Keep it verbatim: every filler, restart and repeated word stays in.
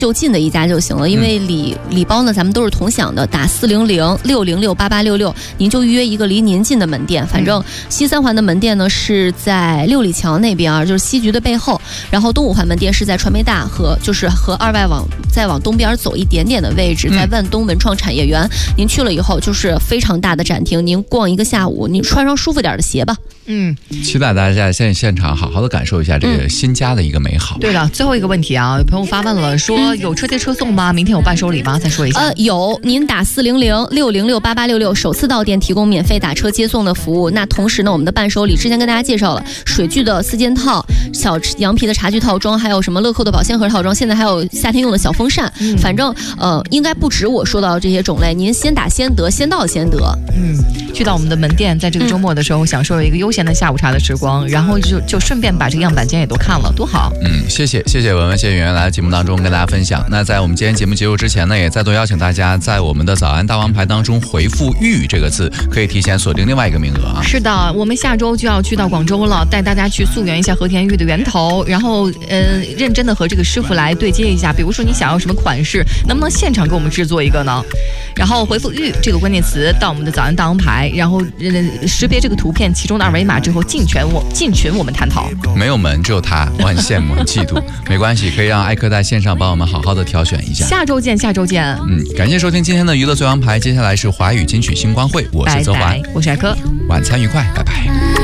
就近的一家就行了，因为礼礼包呢，咱们都是同享的，打四零零六零六八八六六，您就预约一个离您近的门店。反正西三环的门店呢是在六里桥那边啊，就是西局的背后，然后东五环门店是在传媒大和就是和二外往再往东边走一点点的位置，在万东文创产业园。您去了以后就是非常大的展厅，您逛一个下午，您穿上舒服点的鞋吧。 嗯， 期待大家现现场好好的感受一下这个新家的一个美好。 嗯、对了，最后一个问题啊，有朋友发问了，说有车接车送吗？明天有伴手礼吗？再说一下。 呃，有，您打四零零六零六八八六六，首次到店提供免费打车接送的服务。那同时呢，我们的伴手礼之前跟大家介绍了水具的四件套、小羊皮的茶具套装，还有什么乐扣的保鲜盒套装，现在还有夏天用的小风扇。嗯、反正呃，应该不止我说到这些种类，您先打先得，先到先得。 嗯，去到我们的门店，在这个周末的时候，享受一个悠闲的下午茶的时光，然后就就顺便把这个样板间也都看了，多好。 嗯，谢谢谢谢文文，谢谢圆圆来节目当中跟大家分享。那在我们今天节目结束之前呢，也再度邀请大家在我们的早安大王牌当中回复玉这个字，可以提前锁定另外一个名额啊。 是的，我们下周就要去到广州了，带大家去溯源一下和田玉的源头，然后呃认真的和这个师傅来对接一下，比如说你想要什么款式，能不能现场给我们制作一个呢？然后回复玉这个关键词到我们的早安大王牌，然后、呃、识别这个图片其中的二维码之后进群我进群我们探讨。 没有门只有他，我很羡慕很嫉妒，没关系，可以让艾克在线上帮我们好好的挑选一下。 下周见，下周见。 嗯，感谢收听今天的娱乐最王牌，接下来是华语金曲星光会，我是泽华， 我是艾克， 晚餐愉快，拜拜。